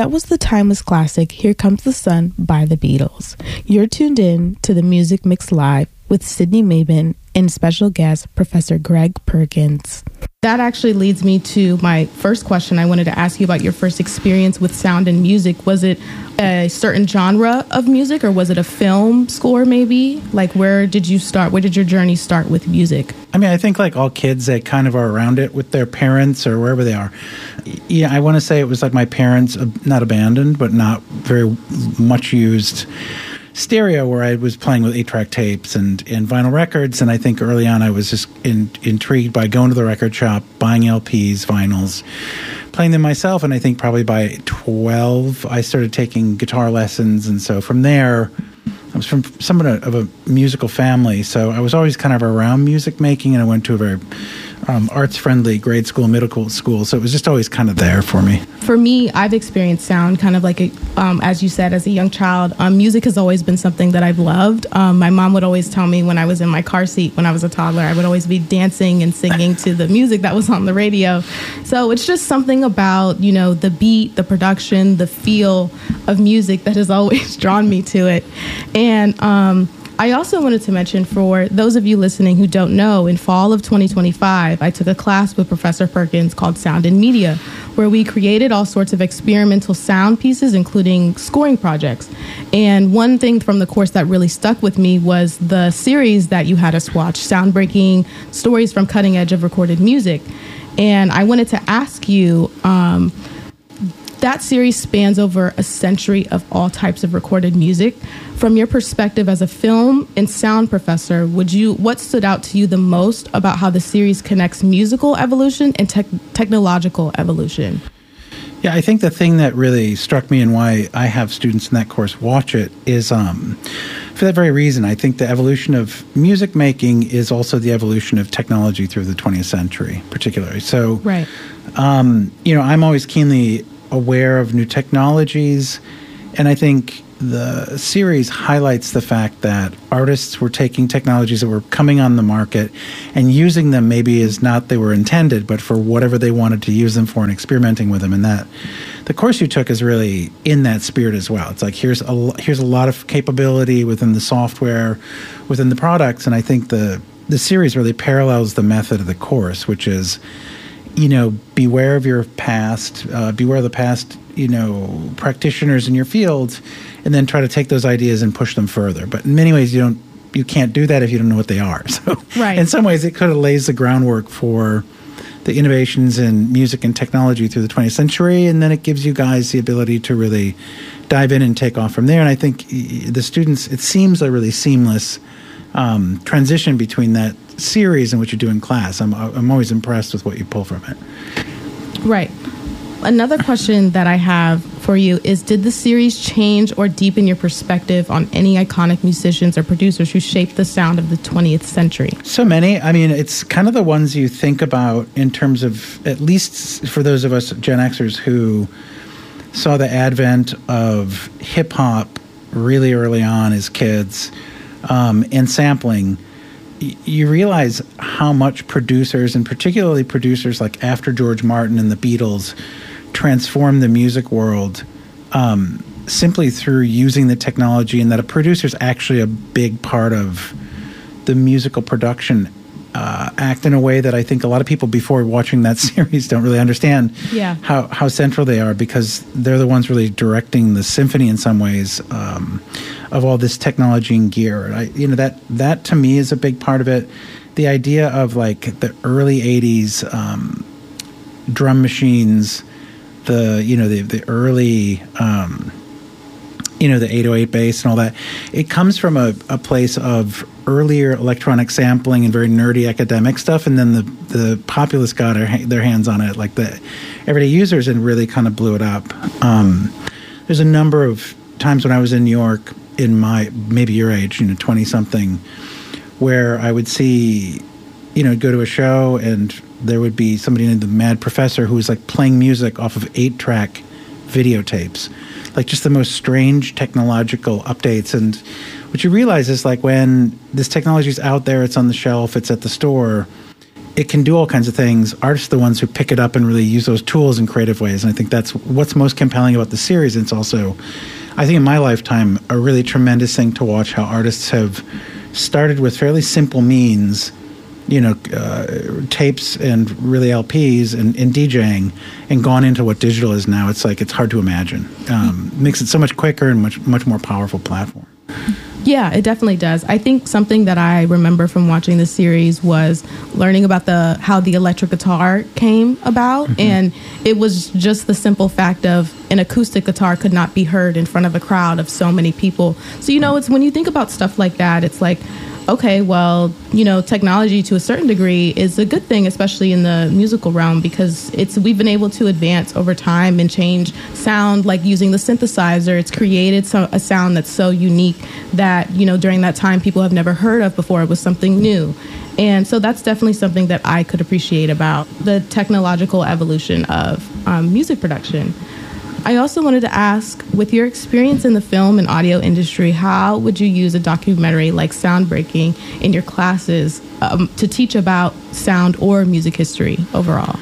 That was the timeless classic Here Comes the Sun by the Beatles. You're tuned in to the Music Mix Live with Sydney Mabin and special guest Professor Greg Perkins. That actually leads me to my first question. I wanted to ask you about your first experience with sound and music. Was it a certain genre of music, or was it a film score maybe? Like, where did you start? Where did your journey start with music? I mean, I think like all kids, they kind of are around it with their parents or wherever they are. Yeah, I want to say it was like my parents, not abandoned, but not very much used stereo, where I was playing with 8-track tapes and vinyl records. And I think early on I was just intrigued by going to the record shop, buying LPs, vinyls, playing them myself. And I think probably by 12, I started taking guitar lessons. And so from there, I was from somewhat of a musical family. So I was always kind of around music making, and I went to a very arts-friendly grade school, middle school. So it was just always kind of there for me. For me, I've experienced sound kind of like, as you said, as a young child. Music has always been something that I've loved. My mom would always tell me when I was in my car seat, when I was a toddler, I would always be dancing and singing to the music that was on the radio. So it's just something about, you know, the beat, the production, the feel of music that has always drawn me to it. And I also wanted to mention, for those of you listening who don't know, in fall of 2025, I took a class with Professor Perkins called Sound and Media, where we created all sorts of experimental sound pieces, including scoring projects. And one thing from the course that really stuck with me was the series that you had us watch, Soundbreaking Stories from Cutting Edge of Recorded Music. And I wanted to ask you, that series spans over a century of all types of recorded music. From your perspective as a film and sound professor, what stood out to you the most about how the series connects musical evolution and technological evolution? Yeah, I think the thing that really struck me and why I have students in that course watch it is for that very reason. I think the evolution of music making is also the evolution of technology through the 20th century, particularly. So, right. I'm always keenly aware of new technologies, and I think the series highlights the fact that artists were taking technologies that were coming on the market and using them maybe as not they were intended, but for whatever they wanted to use them for, and experimenting with them. And that the course you took is really in that spirit as well. It's like here's a lot of capability within the software, within the products, and I think the series really parallels the method of the course, which is, beware of your past, beware of the past, practitioners in your field, and then try to take those ideas and push them further. But in many ways, you can't do that if you don't know what they are. So right. In some ways, it kind of lays the groundwork for the innovations in music and technology through the 20th century, and then it gives you guys the ability to really dive in and take off from there. And I think the students, it seems a really seamless transition between that series and what you do in class. I'm always impressed with what you pull from it. Right. Another question that I have for you is, did the series change or deepen your perspective on any iconic musicians or producers who shaped the sound of the 20th century? So many. I mean, it's kind of the ones you think about in terms of, at least for those of us Gen Xers who saw the advent of hip-hop really early on as kids, and sampling. You realize how much producers, and particularly producers like after George Martin and the Beatles, transformed the music world simply through using the technology, and that a producer is actually a big part of the musical production act in a way that I think a lot of people before watching that series don't really understand how central they are, because they're the ones really directing the symphony in some ways of all this technology and gear. That to me is a big part of it. The idea of like the early 80s drum machines, the early the 808 bass and all that, it comes from a place of earlier electronic sampling and very nerdy academic stuff, and then the populace got their hands on it, like the everyday users, and really kind of blew it up. There's a number of times when I was in New York in my, maybe your age, 20-something, where I would see, go to a show and there would be somebody named the Mad Professor who was like playing music off of 8-track videotapes, like just the most strange technological updates. And what you realize is, like, when this technology is out there, it's on the shelf, it's at the store, it can do all kinds of things. Artists are the ones who pick it up and really use those tools in creative ways. And I think that's what's most compelling about the series. And it's also, I think in my lifetime, a really tremendous thing to watch how artists have started with fairly simple means, tapes and really LPs and DJing, and gone into what digital is now. It's like, it's hard to imagine. Makes it so much quicker and much more powerful platform. Yeah, it definitely does. I think something that I remember from watching the series was learning about how the electric guitar came about. Mm-hmm. And it was just the simple fact of an acoustic guitar could not be heard in front of a crowd of so many people. So, it's when you think about stuff like that, it's like, okay, well, technology to a certain degree is a good thing, especially in the musical realm, because we've been able to advance over time and change sound, like using the synthesizer. It's created a sound that's so unique that, during that time people have never heard of before. It was something new. And so that's definitely something that I could appreciate about the technological evolution of music production. I also wanted to ask, with your experience in the film and audio industry, how would you use a documentary like Soundbreaking in your classes to teach about sound or music history overall?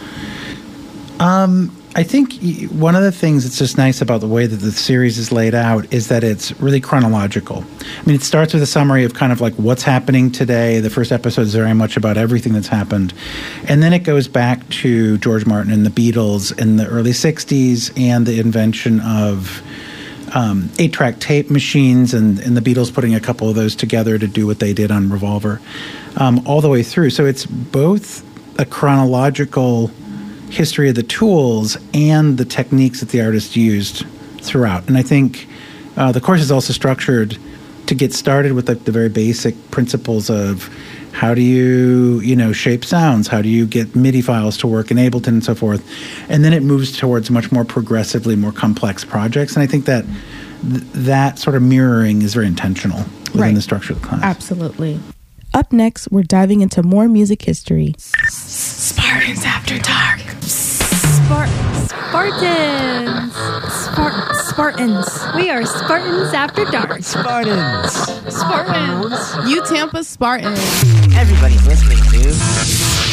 I think one of the things that's just nice about the way that the series is laid out is that it's really chronological. I mean, it starts with a summary of kind of like what's happening today. The first episode is very much about everything that's happened. And then it goes back to George Martin and the Beatles in the early 60s and the invention of 8-track tape machines and the Beatles putting a couple of those together to do what they did on Revolver, all the way through. So it's both a chronological history of the tools and the techniques that the artist used throughout. And I think the course is also structured to get started with the very basic principles of how do you, shape sounds, how do you get MIDI files to work in Ableton and so forth. And then it moves towards much more progressively more complex projects. And I think that that sort of mirroring is very intentional within the structure of the class. Absolutely. Up next, we're diving into more music history. Spartans After Dark. Spartans. We are Spartans After Dark. Spartans. You Tampa Spartans. Everybody's listening to